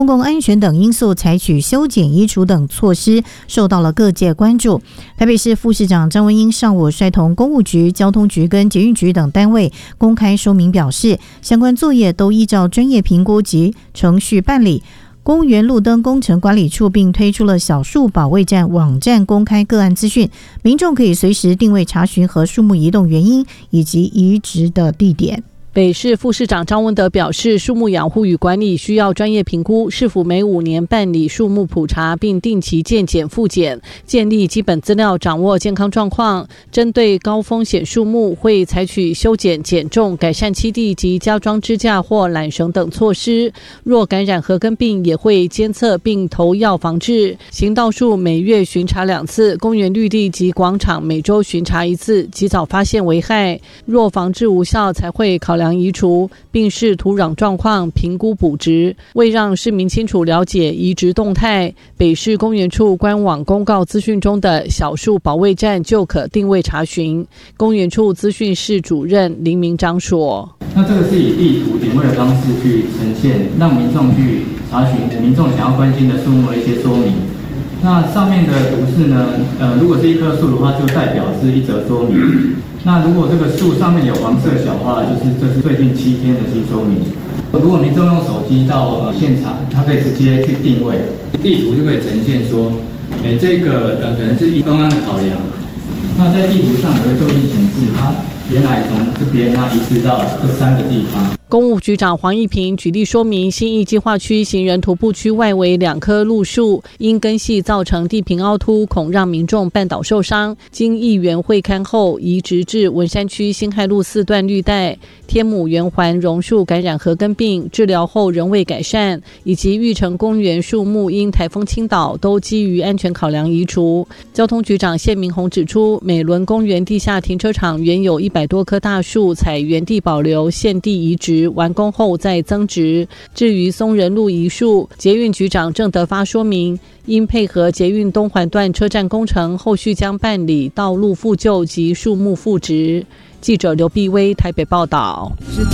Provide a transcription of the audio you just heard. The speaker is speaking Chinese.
公共安全等因素采取修剪移除等措施，受到了各界关注。台北市副市长张文英上午率同公务局、交通局跟捷运局等单位公开说明表示，相关作业都依照专业评估及程序办理。公园路灯工程管理处并推出了小树保卫站网站，公开个案资讯，民众可以随时定位查询和树木移动原因以及移植的地点。 北市副市长张文德表示，树木养护与管理需要专业评估，市府每5年办理树木普查，并定期健检复检，建立基本资料，掌握健康状况。针对高风险树木，会采取修剪、减重、改善栖地及加装支架或缆绳等措施。若感染禾根病，也会监测并投药防治。行道树每月巡查2次，公园绿地及广场每周巡查1次，及早发现危害。若防治无效，才会考量移除，并视土壤状况评估补植。为让市民清楚了解移植动态，北市公园处官网公告资讯中的小树保卫站就可定位查询。公园处资讯室主任林明章说：“ 那这个是以地图点位的方式去呈现，让民众去查询民众想要关心的树木的一些说明。那上面的图示呢，如果是一棵树的话，就代表是一则说明。那如果这个树上面有黄色小花，就是这是最近7天的新说明。如果民众用手机到现场，他可以直接去定位，地图就可以呈现说，这个可能是公安的考量。那在地图上也会做一显示，它原来从这边它移植到这3个地方。” 公务局长黄义平举例说明，信义计划区行人徒步区外围2棵路树因根系造成地平凹凸，恐让民众绊倒受伤，经议员会勘后移植至文山区辛亥路4段绿带。天母圆环榕树感染禾根病，治疗后仍未改善，以及玉成公园树木因台风倾倒，都基于安全考量移除。交通局长谢明宏指出，美伦公园地下停车场原有100多棵大树，采原地保留，现地移植，完工后再增植。至于松仁路移树，捷运局长郑德发说明，因配合捷运东环段车站工程，后续将办理道路复旧及树木复植。记者刘碧薇台北报道。